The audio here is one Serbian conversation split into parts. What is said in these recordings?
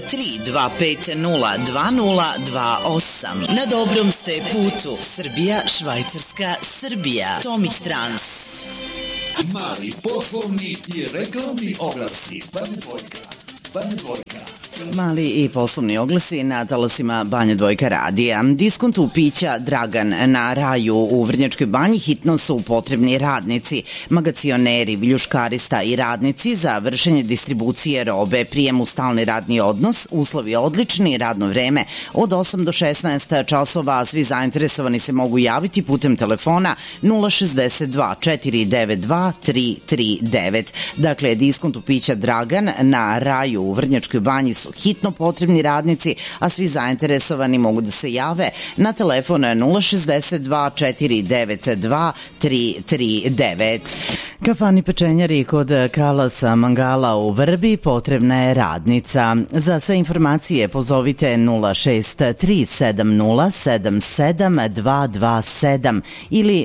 325020028. Na dobrom ste putu. Srbija, Švajcarska, Srbija. Tomić Trans. Mali poslovni i reklamni oglasi. Banja Dvojka. Mali i poslovni oglasi na talasima Banja Dvojka radija. Diskontu pića Dragan na Raju u Vrnjačkoj Banji hitno su potrebni radnici, magacioneri, viljuškarista i radnici za vršenje distribucije robe, prijem u stalni radni odnos, uslovi odlični, radno vreme od 8 do 16 časova. Svi zainteresovani se mogu javiti putem telefona 062 492 339. Dakle, diskontu pića Dragan na Raju u Vrnjačkoj Banji su hitno potrebni radnici, a svi zainteresovani mogu da se jave na telefon 062 492 339. Kafani pečenjari kod Kalasa Mangala u Vrbi potrebna je radnica. Za sve informacije pozovite 0637077 ili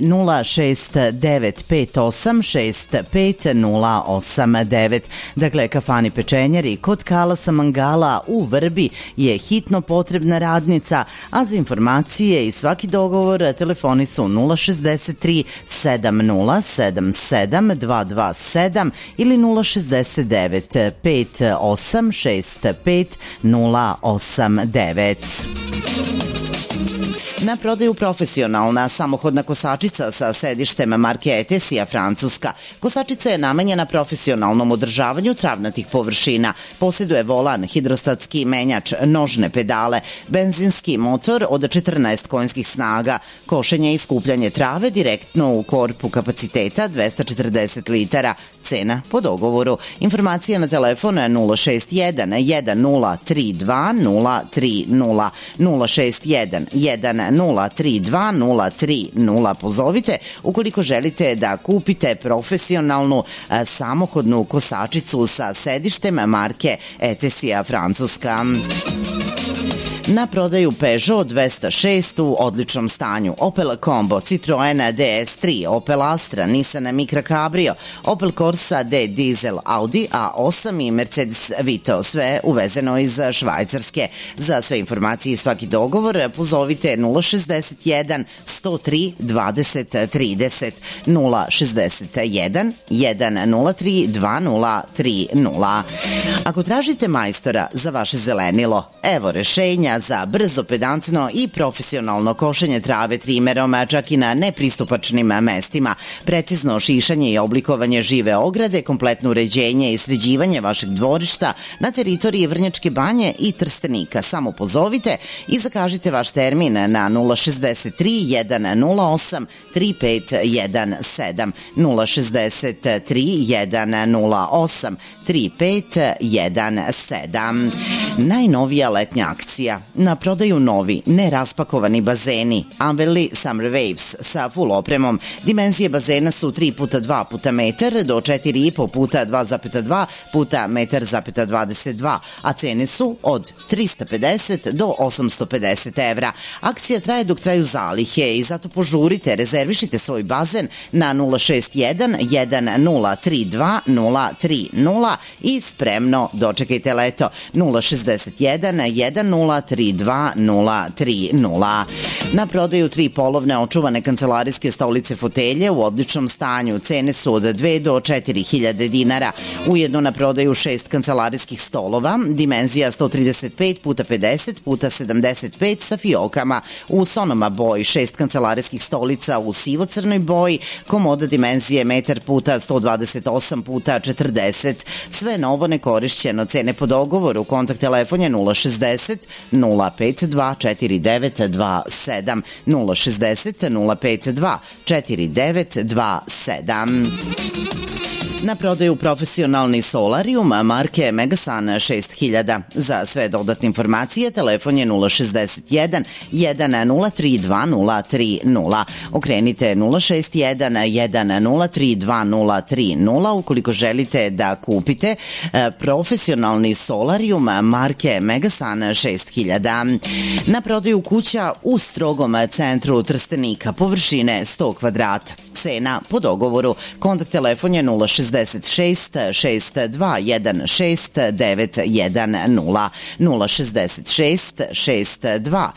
06958658089. Dakle, Kafani pečenjari kod Kalasa Mangala u Vrbi je hitno potrebna radnica, a za informacije i svaki dogovor telefoni su 063 7077 227 ili 069 5865 089. Na prodaju profesionalna samohodna kosačica sa sedištem marke Etesija Francuska. Kosačica je namenjena profesionalnom održavanju travnatih površina. Posjeduje volan, hidrostatski menjač, nožne pedale, benzinski motor od 14 konjskih snaga, košenje i skupljanje trave direktno u korpu kapaciteta 240 litara. Cena po dogovoru. Informacija na telefon 061 1032 030 061 1032 030. Pozovite ukoliko želite da kupite profesionalnu samohodnu kosačicu sa sedištem marke Etesija Francuska. Na prodaju Peugeot 206 u odličnom stanju, Opel Combo, Citroen DS3, Opel Astra, Nissan Micra Cabrio, Opel Corsa D Diesel, Audi A8 i Mercedes Vito, sve uvezeno iz Švajcarske. Za sve informacije i svaki dogovor pozovite 061 103 20 30 061 103 2030. Ako tražite majstora za vaše zelenilo, evo rešenja za brzo, pedantno i profesionalno košenje trave trimerom, čak i na nepristupačnim mestima, precizno šišanje i oblikovanje žive ograde, kompletno uređenje i sređivanje vašeg dvorišta na teritoriji Vrnjačke Banje i Trstenika. Samo pozovite i zakažite vaš termin na 063 108 3517 063 108 3517. Najnovija letnja akcija. Na prodaju novi, neraspakovani bazeni Anverli Summer Waves sa full opremom. Dimenzije bazena su 3x2 puta metar do 4,5 puta 2,2 puta metar,22, a cene su od 350 do 850 evra. Akcija traje dok traju zalihe i zato požurite, rezervišite svoj bazen na 061 1032 030 i spremno dočekajte leto. 061 1032 030. Na prodaju 3 polovne očuvane kancelarijske stolice fotelje u odličnom stanju. Cene su od 2 do 4.000 dinara. Ujedno na prodaju 6 kancelarijskih stolova, dimenzija 135 puta 50 puta 75 sa fiokama u sonoma boji, 6 kancelarijskih stolica u sivo-crnoj boji, komoda dimenzije 1 puta 128 puta 40. Sve novo nekorišćeno, cene po dogovoru. Kontakt telefon je 060 052 4927 060 052 4927. Na prodaju profesionalni solarium marke Megasan 6000. Za sve dodatne informacije telefon je 061 103 2030. Okrenite 061 103 2030 ukoliko želite da kupite profesionalni solarium marke Megasan 6000. hiljada. Na prodaju kuća u strogom centru Trstenika, površine 100 kvadrata. Cena po dogovoru. Kontakt telefon je 066 621 6910 066 621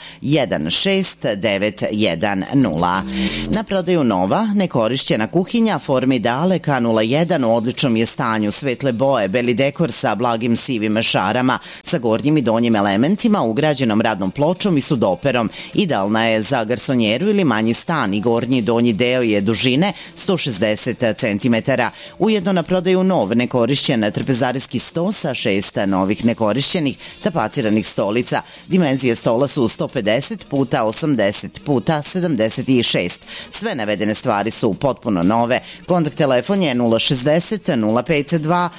6910. Na prodaju nova, nekorišćena kuhinja Formidale K01 u odličnom je stanju, svetle boje, beli dekor sa blagim sivim šarama, sa gornjim i donjim elementima, ugrađenom radnom pločom i sudoperom. Idealna je za garsonjeru ili manji stan i gornji i donji deo je dužine 160 cm. Ujedno na prodaju nov nekorišćen trpezarijski sto sa 6 novih nekorišćenih tapaciranih stolica. Dimenzije stola su 150 puta 80 puta 76. Sve navedene stvari su potpuno nove. Kontakt telefon je 060 052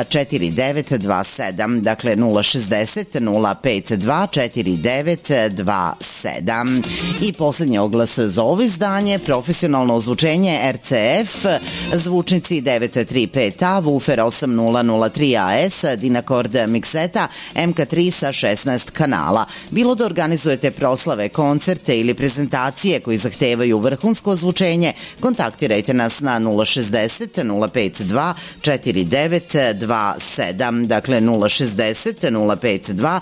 4927. Dakle 060 052 4927. I poslednji oglas za ovo izdanje, profesionalno ozvučenje RCF, zvučnici 935A, Woofer 8003 AS, Dynacord mikseta MK3 sa 16 kanala. Bilo da organizujete proslave, koncerte ili prezentacije koji zahtevaju vrhunsko ozvučenje, kontaktirajte nas na 060 052 4927. Dakle 060 052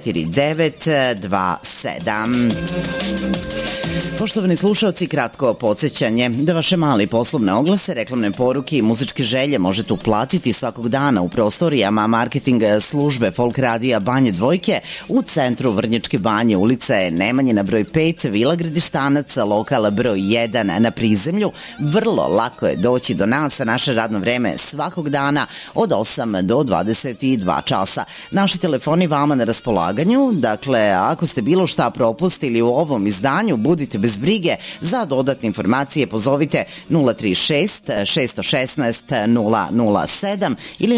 4927. Poštovani slušalci, kratko podsjećanje da vaše mali poslovne oglase, reklamne poruke i muzičke želje možete uplatiti svakog dana u prostorijama marketing službe Folk radija Banje Dvojke u centru Vrnjačke Banje, ulica Nemanjina broj 5, Vila Gradištanac, lokal broj 1 na prizemlju. Vrlo lako je doći do nas, naše radno vreme svakog dana od 8 do 22 časa. Naši telefoni vama na raspolaganju, dakle ako ste bilo šta propustili u ovom izdanju, budite bez brige. Za dodatne informacije pozovite 036 616 007 ili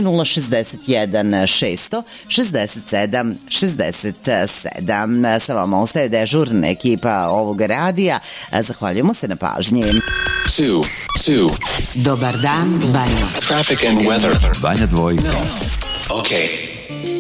061 667 67. Sa vama ostaje dežurna ekipa ovog radija. Zahvaljujemo se na pažnji. Dobar dan, Banja. Traffic and weather. Banja Dvojka. Okay.